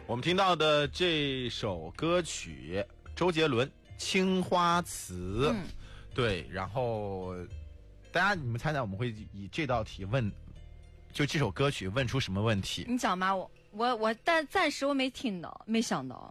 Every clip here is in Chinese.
我们听到的这首歌曲，周杰伦《青花瓷》。对，然后大家你们猜猜我们会以这道题问，就这首歌曲问出什么问题？ 你讲吧，我但暂时我没听到，没想到。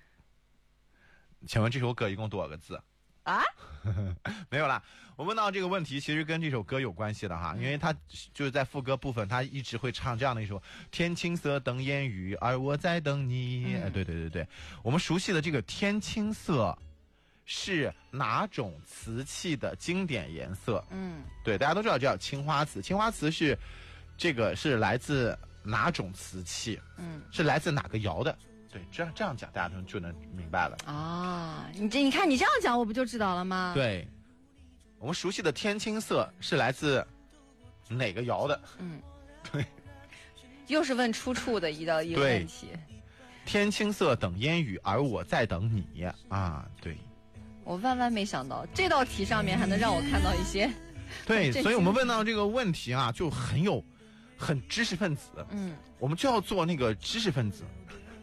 请问这首歌一共多少个字？ 啊？ 没有啦，我问到这个问题其实跟这首歌有关系的哈，因为他就是在副歌部分他一直会唱这样的一首天青色等烟雨，而我在等你。对，我们熟悉的这个天青色是哪种瓷器的经典颜色？对，大家都知道叫青花瓷，青花瓷是这个是来自哪种瓷器？是来自哪个窑的？对，这样讲大家就能明白了啊！你看你这样讲，我不就知道了吗？ 对，我们熟悉的天青色是来自哪个窑的？对， 又是问出处的一个问题。 天青色等烟雨，而我在等你啊！对， 我万万没想到这道题上面还能让我看到一些。 对，所以我们问到这个问题啊，就很知识分子。我们就要做那个知识分子。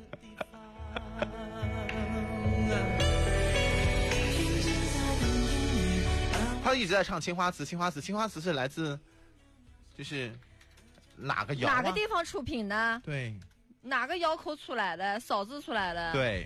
他一直在唱青花瓷，青花瓷是来自就是哪个窑？ 哪个地方出品的？ 对， 哪个窑口出来的？烧制出来的？ 对。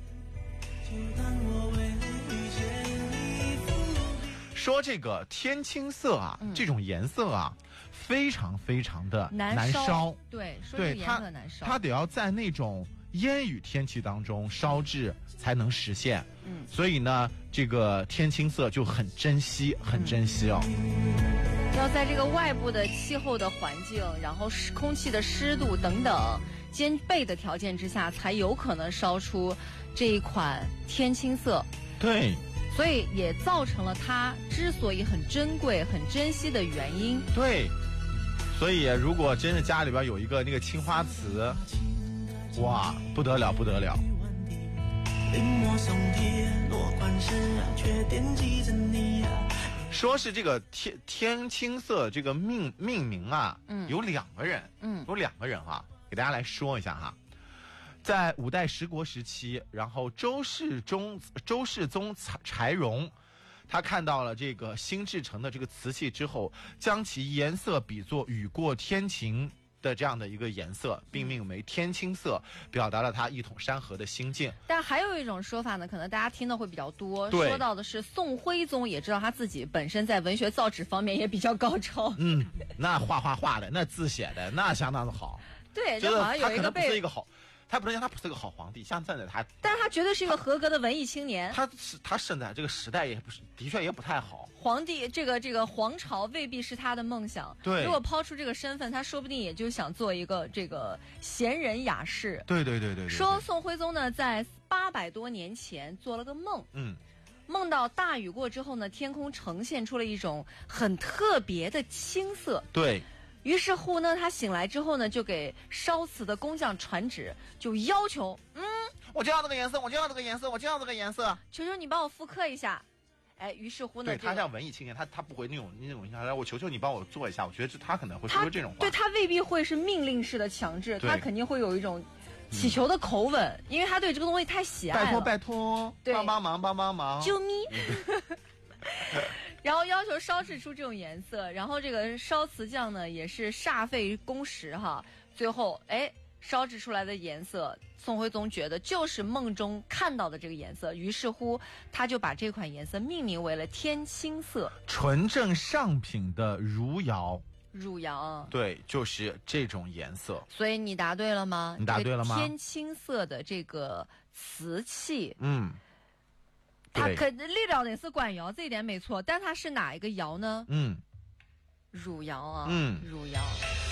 说这个天青色啊，这种颜色啊，非常非常的难烧。 对，说这个颜色难烧， 它得要在那种烟雨天气当中烧制才能实现。所以呢，这个天青色就很珍惜哦。 要在这个外部的气候的环境，然后空气的湿度等等兼备的条件之下，才有可能烧出这一款天青色。 对。 所以也造成了它之所以很珍贵、很珍惜的原因。 对，所以如果真的家里边有一个那个青花瓷，哇，不得了！说是这个天青色这个命名啊，有两个人，哈，给大家来说一下哈。在五代十国时期，然后周世宗柴荣，他看到了这个新制成的这个瓷器之后，将其颜色比作雨过天晴的这样的一个颜色，并命为天青色，表达了他一统山河的心境。 但还有一种说法呢，可能大家听的会比较多，说到的是宋徽宗也知道他自己本身在文学造纸方面也比较高超。 那画的，那字写的那相当的好。 对，就好像有一个被他不能讲他不是个好皇帝，像现在他， 但是他绝对是一个合格的文艺青年。 他生在这个时代也不是，的确也不太好。 皇帝这个皇朝未必是他的梦想。 对， 如果抛出这个身份，他说不定也就想做一个这个闲人雅士。 对。 说宋徽宗呢，在800多年前做了个梦，梦到大雨过之后呢，天空呈现出了一种很特别的青色。 对。 于是乎呢，他醒来之后呢，就给烧瓷的工匠传旨，就要求， 我就要这个颜色，求求你帮我复刻一下。于是乎呢， 对，他像文艺青年，他不会那种我求求你帮我做一下，我觉得他可能会说这种话。 对，他未必会是命令式的强制，他肯定会有一种祈求的口吻，因为他对这个东西太喜爱了。 拜托，帮忙， 啾咪。然后要求烧制出这种颜色，然后这个烧瓷匠呢也是煞费工时哈，最后烧制出来的颜色，宋徽宗觉得就是梦中看到的这个颜色，于是乎他就把这款颜色命名为了天青色。 纯正上品的汝窑，对，就是这种颜色。 所以你答对了吗？ 你答对了吗？ 天青色的这个瓷器，它力量也是官窑，这一点没错，但它是哪一个窑呢？汝窑啊，汝窑。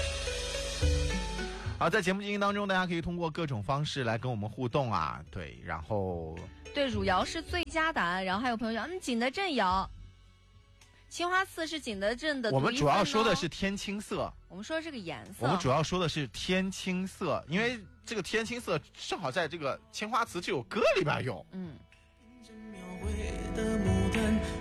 好，在节目进行当中，大家可以通过各种方式来跟我们互动啊，对，然后对汝窑是最佳答案，然后还有朋友讲，景德镇窑，青花瓷是景德镇的。 我们主要说的是天青色， 我们说这个颜色， 我们主要说的是天青色，因为这个天青色正好在这个青花瓷这首歌里边有。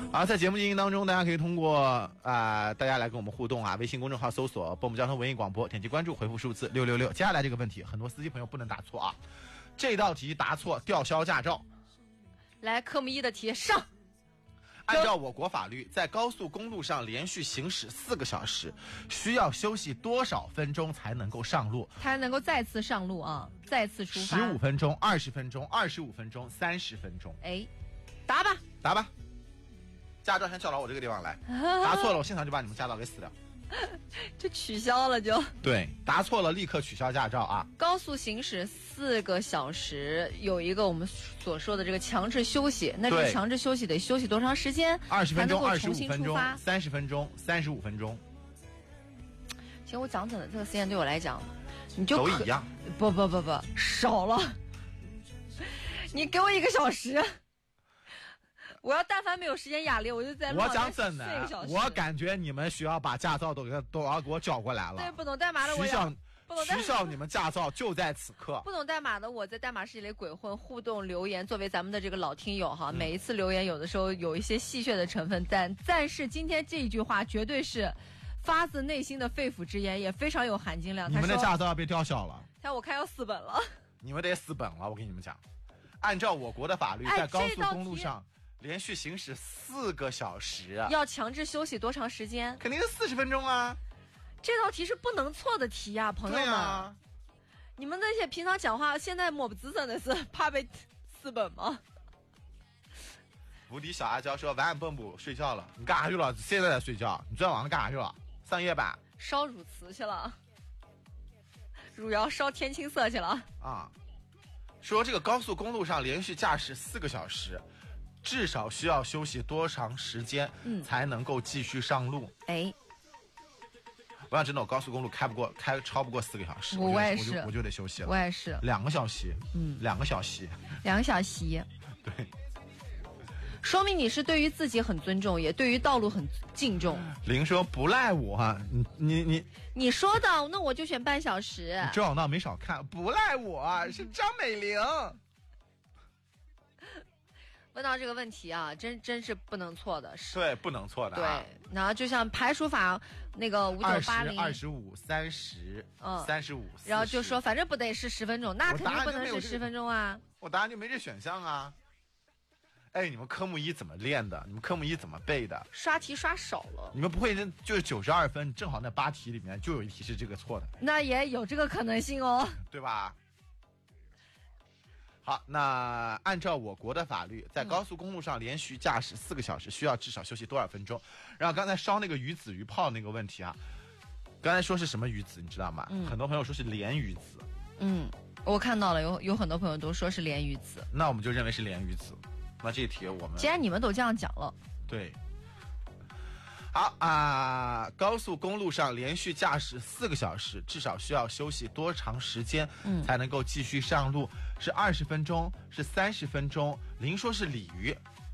好，在节目进行当中，大家可以通过大家来跟我们互动啊，微信公众号搜索“蹦蹦交通文艺广播”，点击关注，回复数字666。接下来这个问题，很多司机朋友不能答错啊，这道题答错吊销驾照。 来，科目一的题上。 按照我国法律，在高速公路上连续行驶4个小时，需要休息多少分钟才能够上路？ 才能够再次上路啊，再次出发。 15分钟、20分钟、25分钟、30分钟。 哎，答吧， 答吧。驾照先叫到我这个地方来，答错了我现场就把你们驾照给撕掉。 就取消了就。 对，答错了立刻取消驾照啊！ 高速行驶4个小时，有一个我们所说的这个强制休息，那这个强制休息得休息多长时间 ？20分钟、25分钟、 30 30分钟、35分钟。 其实我讲真的，这个时间对我来讲，你就都一样。 不，少了。你给我1个小时。我要但凡没有时间压力，我就在路上。 我讲真的，我感觉你们需要把驾照都要给我交过来了。 对，不懂代码的我取消你们驾照就在此刻。 不懂代码的我在代码室里鬼混互动留言，作为咱们的这个老听友哈，每一次留言有的时候有一些戏谑的成分，但是今天这一句话绝对是发自内心的肺腑之言，也非常有含金量。 你们的驾照要被吊销了。 他我看要4本了。 你们得4本了，我跟你们讲。按照我国的法律，在高速公路上连续行驶4个小时， 要强制休息多长时间？ 肯定是40分钟啊！ 这道题是不能错的题呀，朋友们。啊、你们那些平常讲话现在默不吱声的是怕被4本吗？ 无敌小阿娇说：“晚安蹦蹦睡觉了，你干啥去了？现在在睡觉？你昨天晚上干啥去了？上夜班？ 烧乳瓷去了，汝窑烧天青色去了啊！说这个高速公路上连续驾驶4个小时。”至少需要休息多长时间才能够继续上路？ 哎， 我想真的，我高速公路开超不过4个小时， 我也是， 我就得休息了。 我也是 2个小时，2个小时 ，2个小时， 对， 说明你是对于自己很尊重，也对于道路很敬重。 林说不赖我哈， 你说的，那我就选半小时。 这网道没少看，不赖我，是张美玲。 问到这个问题啊，真是不能错的， 对，不能错的、 啊。对，然后就像排除法那个5980、 25、30、35， 然后就说反正不得是10分钟，那肯定不能是10分钟啊。 我答案就没这选项啊。哎，你们科目1怎么练的？你们科目1怎么背的？ 刷题刷少了。 你们不会就是92分，正好那8题里面就有1题是这个错的。 那也有这个可能性哦， 对吧？好，那按照我国的法律，在高速公路上连续驾驶4个小时，需要至少休息多少分钟？然后刚才烧那个鱼子鱼泡那个问题啊，刚才说是什么鱼子，你知道吗？很多朋友说是鲢鱼子。 我看到了，有很多朋友都说是鲢鱼子， 那我们就认为是鲢鱼子。那这一题我们既然你们都这样讲了， 对。好啊，高速公路上连续驾驶4个小时，至少需要休息多长时间才能够继续上路？是20分钟，是30分钟？您说是鲤鱼，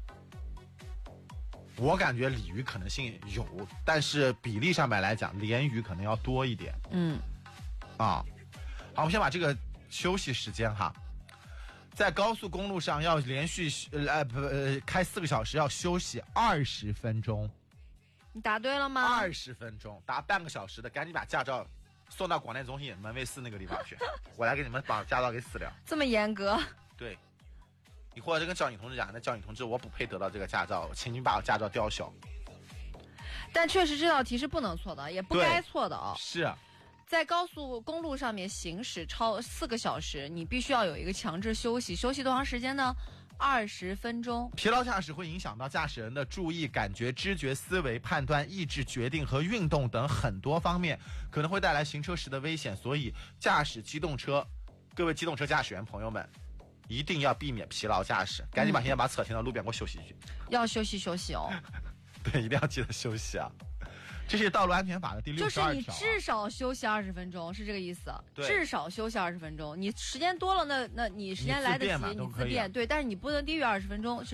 我感觉鲤鱼可能性有，但是比例上面来讲，鲢鱼可能要多一点。好，我们先把这个休息时间哈。在高速公路上要连续开4个小时，要休息20分钟。 你答对了吗 ？20分钟，答半个小时的，赶紧把驾照送到广电中心门卫4那个地方去，我来给你们把驾照给撕掉。 这么严格？ 对，你或者跟交警同志讲，那交警同志我不配得到这个驾照，请你把我驾照吊销。 但确实这道题是不能错的，也不该错的啊。 是。 在高速公路上面行驶超4个小时，你必须要有一个强制休息，休息多长时间呢？20分钟。 疲劳驾驶会影响到驾驶人的注意、感觉、知觉、思维、判断、意志、决定和运动等很多方面，可能会带来行车时的危险。所以，驾驶机动车，各位机动车驾驶员朋友们，一定要避免疲劳驾驶。赶紧现在把车停到路边，给我休息一句。 要休息哦。 对，一定要记得休息啊。这是道路安全法的第62条。 就是你至少休息20分钟，是这个意思。至少休息20分钟，你时间多了，那你时间来得及，你自便。对，但是你不能低于20分钟。